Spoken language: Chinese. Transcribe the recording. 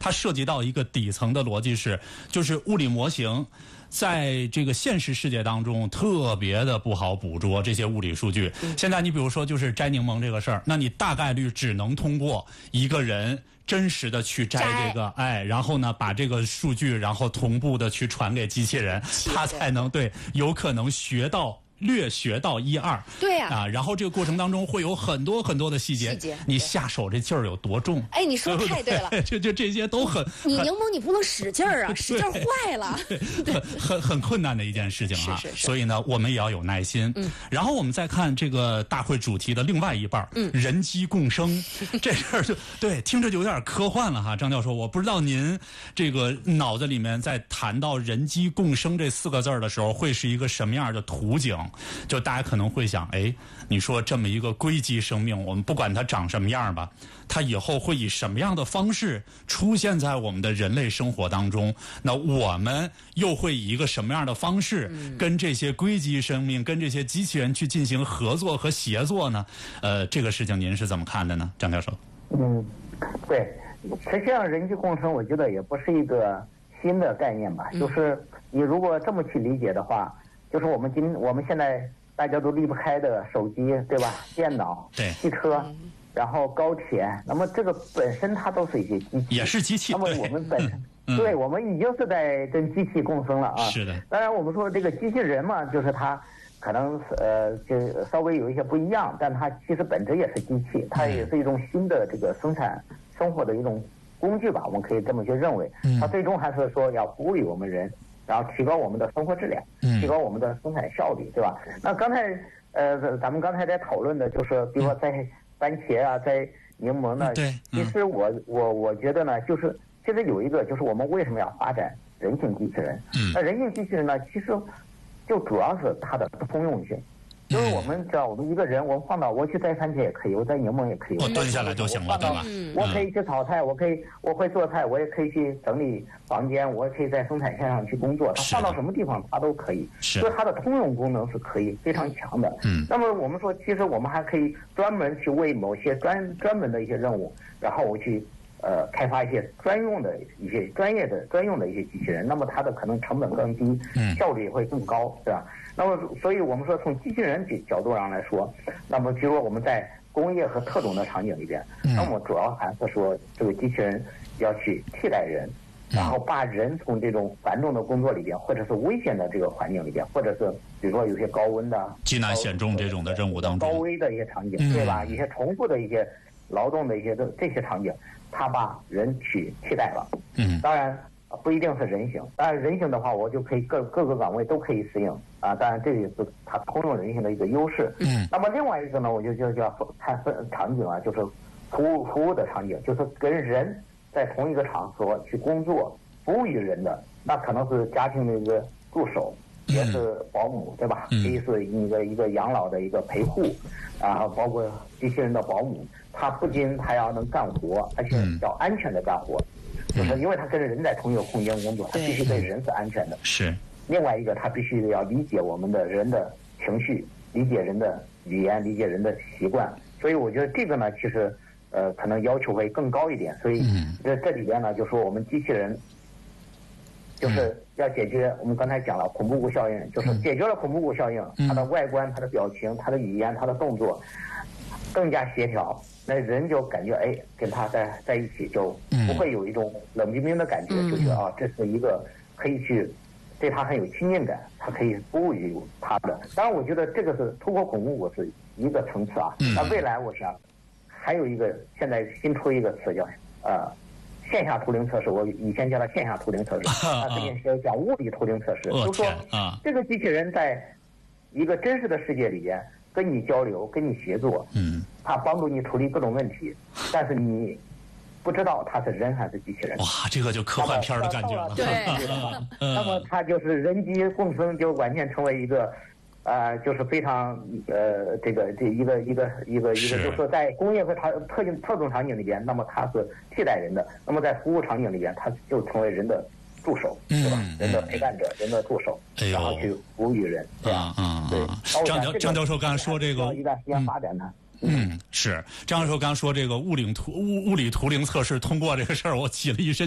它涉及到一个底层的逻辑就是物理模型在这个现实世界当中特别的不好捕捉这些物理数据。现在你比如说就是摘柠檬这个事儿，那你大概率只能通过一个人真实的去摘这个，然后呢把这个数据然后同步的去传给机器人，它才能有可能略学到1、2， 对呀， 然后这个过程当中会有很多很多的细节，你下手这劲儿有多重？ 哎，你说太对了， 就这些都很， 你柠檬你不能使劲儿啊，使劲儿坏了， 很困难的一件事情啊。 是所以呢，我们也要有耐心。然后我们再看这个大会主题的另外一半，人机共生，这事儿就听着就有点科幻了哈，张教授，我不知道您这个脑子里面在谈到人机共生这4个字的时候，会是一个什么样的图景？就大家可能会想，你说这么一个硅基生命，我们不管它长什么样吧，它以后会以什么样的方式出现在我们的人类生活当中？那我们又会以一个什么样的方式跟这些硅基生命、跟这些机器人去进行合作和协作呢？这个事情您是怎么看的呢，张教授？ 对，实际上人机共生，我觉得也不是一个新的概念吧，就是你如果这么去理解的话。就是我们现在大家都离不开的手机，对吧？电脑、汽车，然后高铁，那么这个本身它都是一些机器， 也是机器。 那么我们本身，对，我们已经是在跟机器共生了啊。 是的。当然，我们说这个机器人嘛，就是它可能就稍微有一些不一样，但它其实本质也是机器，它也是一种新的这个生产生活的一种工具吧，我们可以这么去认为。它最终还是说要服务于我们人。然后提高我们的生活质量，提高我们的生产效率，对吧？那刚才咱们刚才在讨论的就是，比如说在番茄啊，在柠檬呢，其实我觉得呢，就是其实有一个就是我们为什么要发展人形机器人？那人形机器人呢，其实就主要是它的通用性。因为我们知道，我们一个人，我放到我去摘番茄也可以，我摘柠檬也可以， 我蹲下来就行了，对吧？ 我可以去炒菜，我会做菜，我也可以去整理房间，我也可以在生产线上去工作。它放到什么地方它都可以，所以它的通用功能是可以非常强的。那么我们说，其实我们还可以专门去为某些专门的一些任务，然后我去开发一些专用的一些专用的一些机器人，那么它的可能成本更低，效率也会更高，对吧？那么，所以我们说从机器人角度上来说，那么比如说我们在工业和特种的场景里边，那么主要还是说这个机器人要去替代人，然后把人从这种繁重的工作里边，或者是危险的这个环境里边，或者是比如说有些高温的、 极难险重这种的任务当中， 高危的一些场景，对吧？一些重复的一些劳动的一些这些场景，它把人去替代了。当然。不一定是人形，当然人形的话，我就可以各个岗位都可以适应啊。当然这也是它通用人性的一个优势。那么另外一个呢，我就叫看场景啊，就是服务的场景，就是跟人在同一个场所去工作，服务于人的，那可能是家庭的一个助手，也是保姆，对吧？可以是一个养老的一个陪护啊，包括机器人的保姆，他不仅还要能干活，而且要安全的干活。就是因为他跟人在同一个空间工作，他必须对人是安全的。 是。 另外一个，他必须要理解我们的人的情绪，理解人的语言，理解人的习惯。所以我觉得这个呢，其实可能要求会更高一点。所以这里边呢，就说我们机器人就是要解决我们刚才讲了恐怖谷效应，就是解决了恐怖谷效应，它的外观、它的表情、它的语言、它的动作更加协调。那人就感觉跟他在一起就不会有一种冷冰冰的感觉，就觉得这是一个可以去对他很有亲近感，他可以服务于他的。当然，我觉得这个是突破恐怖谷是一个层次啊。那未来我想还有一个，现在新出一个词叫线下图灵测试，我以前叫它线下图灵测试，最近叫物理图灵测试，就是说这个机器人在一个真实的世界里边。跟你交流，跟你协作，他帮助你处理各种问题，但是你不知道他是人还是机器人。 哇，这个就科幻片的感觉了。 对， 那么他就是人机共生，就完全成为一个，就是非常这一个，就是说在工业和特种场景里边，那么它是替代人的；那么在服务场景里边，它就成为人的助手，对吧？人的陪伴者，人的助手，然后去服务于人，对吧？对。 张教授刚才说这个一段时间发展呢。 是张教授刚说这个物理图灵测试通过这个事儿，我起了一身